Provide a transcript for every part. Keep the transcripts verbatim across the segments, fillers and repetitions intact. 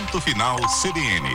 Ponto Final C B N.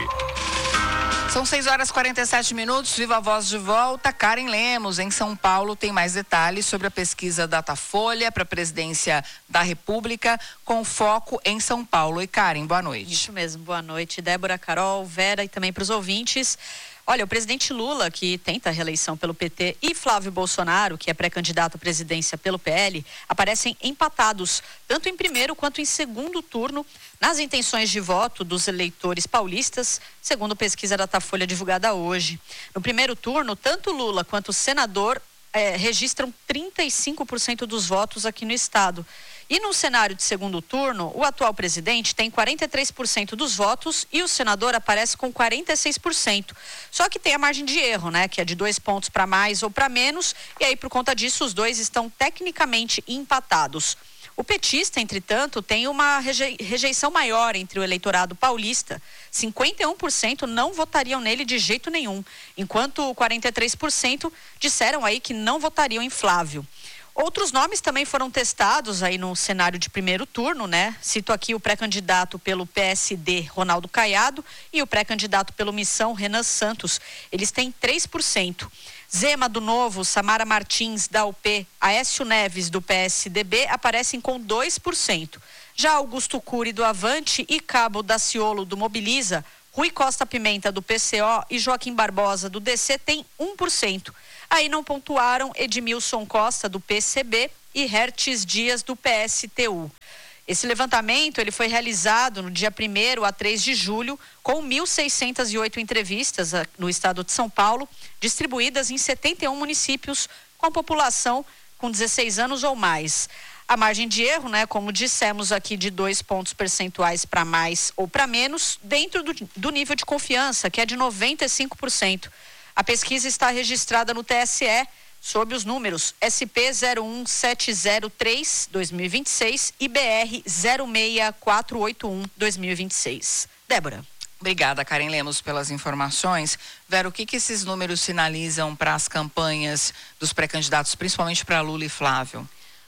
São seis horas e quarenta e sete minutos, Viva a Voz de volta. Karen Lemos, em São Paulo, tem mais detalhes sobre a pesquisa Datafolha para a presidência da República, com foco em São Paulo. E Karen, boa noite. Isso mesmo, boa noite, Débora, Carol, Vera e também para os ouvintes. Olha, o presidente Lula, que tenta a reeleição pelo P T, e Flávio Bolsonaro, que é pré-candidato à presidência pelo P L, aparecem empatados, tanto em primeiro quanto em segundo turno, nas intenções de voto dos eleitores paulistas, segundo pesquisa Datafolha divulgada hoje. No primeiro turno, tanto Lula quanto o senador eh, registram trinta e cinco por cento dos votos aqui no estado. E no cenário de segundo turno, o atual presidente tem quarenta e três por cento dos votos e o senador aparece com quarenta e seis por cento. Só que tem a margem de erro, né? Que é de dois pontos para mais ou para menos. E aí, por conta disso, os dois estão tecnicamente empatados. O petista, entretanto, tem uma reje- rejeição maior entre o eleitorado paulista. cinquenta e um por cento não votariam nele de jeito nenhum, enquanto quarenta e três por cento disseram aí que não votariam em Flávio. Outros nomes também foram testados aí no cenário de primeiro turno, né? Cito aqui o pré-candidato pelo P S D, Ronaldo Caiado, e o pré-candidato pelo Missão, Renan Santos. Eles têm três por cento. Zema do Novo, Samara Martins da U P, Aécio Neves do P S D B aparecem com dois por cento. Já Augusto Cury do Avante e Cabo Daciolo do Mobiliza, Rui Costa Pimenta do P C O e Joaquim Barbosa do D C têm um por cento. Aí não pontuaram Edmilson Costa do P C B e Hertes Dias do P S T U. Esse levantamento ele foi realizado no dia primeiro a três de julho, com mil seiscentas e oito entrevistas no estado de São Paulo, distribuídas em setenta e um municípios com população com dezesseis anos ou mais. A margem de erro, né, como dissemos aqui, de dois pontos percentuais para mais ou para menos, dentro do, do nível de confiança, que é de noventa e cinco por cento. A pesquisa está registrada no T S E sob os números S P zero um sete zero três dois mil e vinte e seis e B R zero seis quatro oito um dois mil e vinte e seis. Débora. Obrigada, Karen Lemos, pelas informações. Vera, o que, que esses números sinalizam para as campanhas dos pré-candidatos, principalmente para Lula e Flávio?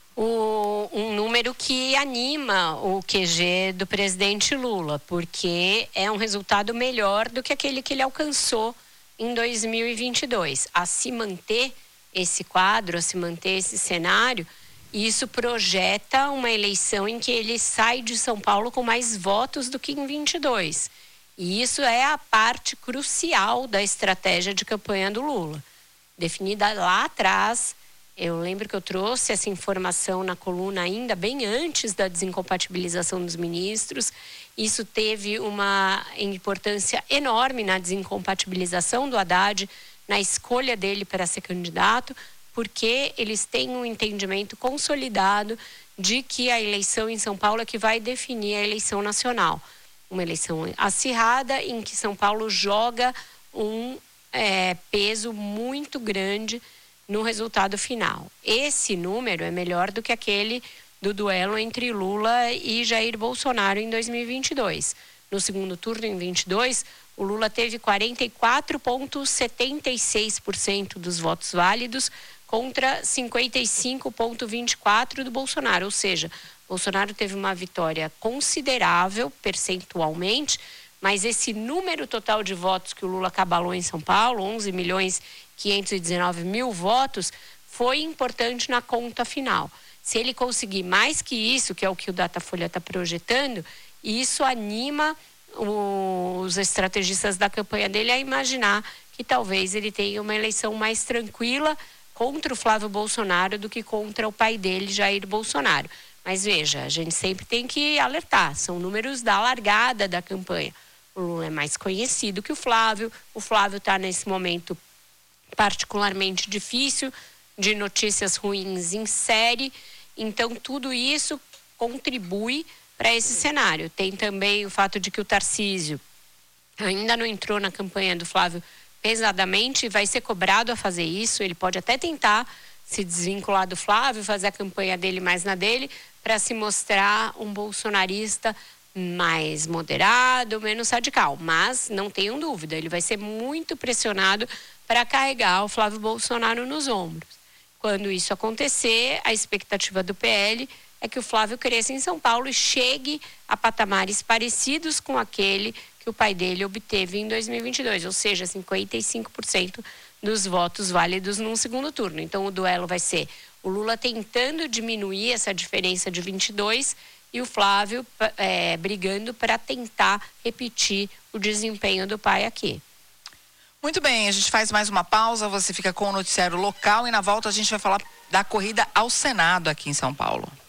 O, um número que anima o Q G do presidente Lula, porque é um resultado melhor do que aquele que ele alcançou em dois mil e vinte e dois. A se manter esse quadro, a se manter esse cenário, isso projeta uma eleição em que ele sai de São Paulo com mais votos do que em vinte e dois. E isso é a parte crucial da estratégia de campanha do Lula. Definida lá atrás, eu lembro que eu trouxe essa informação na coluna ainda bem antes da desincompatibilização dos ministros. Isso teve uma importância enorme na desincompatibilização do Haddad, na escolha dele para ser candidato, porque eles têm um entendimento consolidado de que a eleição em São Paulo é que vai definir a eleição nacional. Uma eleição acirrada em que São Paulo joga um é, peso muito grande no resultado final. Esse número é melhor do que aquele do duelo entre Lula e Jair Bolsonaro em dois mil e vinte e dois. No segundo turno, em vinte e dois, o Lula teve quarenta e quatro vírgula setenta e seis por cento dos votos válidos contra cinquenta e cinco vírgula vinte e quatro por cento do Bolsonaro. Ou seja, Bolsonaro teve uma vitória considerável percentualmente, mas esse número total de votos que o Lula cabalou em São Paulo, onze milhões quinhentos e dezenove mil votos, foi importante na conta final. Se ele conseguir mais que isso, que é o que o Datafolha está projetando, isso anima os estrategistas da campanha dele a imaginar que talvez ele tenha uma eleição mais tranquila contra o Flávio Bolsonaro do que contra o pai dele, Jair Bolsonaro. Mas veja, a gente sempre tem que alertar, são números da largada da campanha. O Lula é mais conhecido que o Flávio, o Flávio está nesse momento particularmente difícil, de notícias ruins em série, então tudo isso contribui para esse cenário. Tem também o fato de que o Tarcísio ainda não entrou na campanha do Flávio pesadamente e vai ser cobrado a fazer isso. Ele pode até tentar se desvincular do Flávio, fazer a campanha dele mais na dele, para se mostrar um bolsonarista mais moderado, menos radical. Mas não tenham dúvida, ele vai ser muito pressionado para carregar o Flávio Bolsonaro nos ombros. Quando isso acontecer, a expectativa do P L é é que o Flávio cresça em São Paulo e chegue a patamares parecidos com aquele que o pai dele obteve em dois mil e vinte e dois, ou seja, cinquenta e cinco por cento dos votos válidos num segundo turno. Então o duelo vai ser o Lula tentando diminuir essa diferença de vinte e dois e o Flávio é, brigando para tentar repetir o desempenho do pai aqui. Muito bem, a gente faz mais uma pausa, você fica com o noticiário local e na volta a gente vai falar da corrida ao Senado aqui em São Paulo.